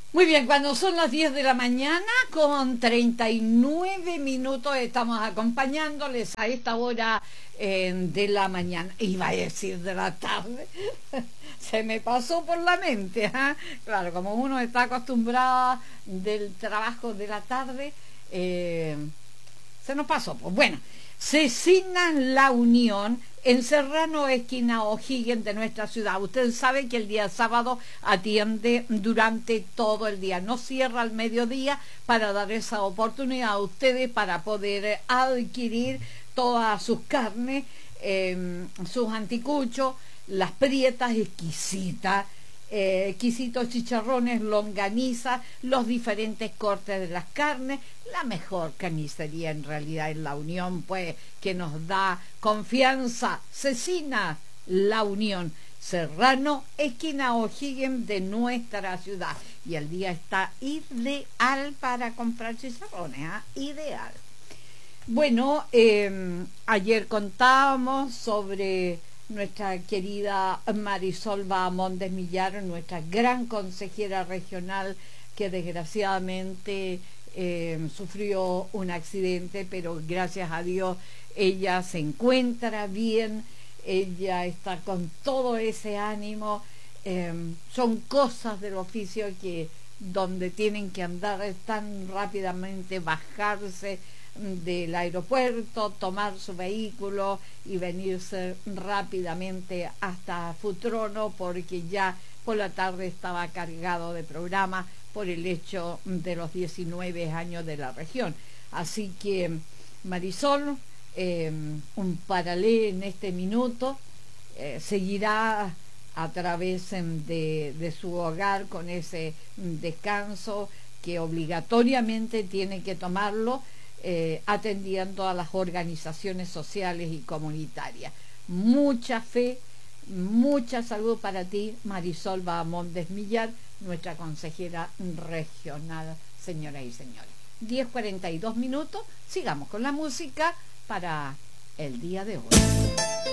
Muy bien, cuando son las 10 de la mañana con 39 minutos estamos acompañándoles a esta hora de la mañana. Iba a decir de la tarde, se me pasó por la mente, ¿eh? Claro, como uno está acostumbrado del trabajo de la tarde, se nos pasó. Pues bueno, Cecina La Unión en Serrano, esquina O'Higgins de nuestra ciudad. Usted sabe que el día sábado atiende durante todo el día, no cierra al mediodía para dar esa oportunidad a ustedes para poder adquirir todas sus carnes, sus anticuchos, las prietas exquisitas, exquisitos chicharrones, longaniza, los diferentes cortes de las carnes, la mejor carnicería en realidad en La Unión, pues, que nos da confianza. Cecina La Unión, Serrano, esquina O'Higgins de nuestra ciudad. Y el día está ideal para comprar chicharrones, ¿eh? Ideal. Bueno, ayer contábamos sobre nuestra querida Marisol Bahamondes Millar, nuestra gran consejera regional que desgraciadamente sufrió un accidente, pero gracias a Dios ella se encuentra bien, ella está con todo ese ánimo. Son cosas del oficio que donde tienen que andar tan rápidamente, bajarse del aeropuerto, tomar su vehículo y venirse rápidamente hasta Futrono, porque ya por la tarde estaba cargado de programa por el hecho de los 19 años de la región. Así que Marisol, un paralelo en este minuto, seguirá a través de su hogar con ese descanso que obligatoriamente tiene que tomarlo, atendiendo a las organizaciones sociales y comunitarias. Mucha fe, mucha salud para ti, Marisol Bahamondes Millar, nuestra consejera regional, señoras y señores. 10:42 minutos, sigamos con la música para el día de hoy.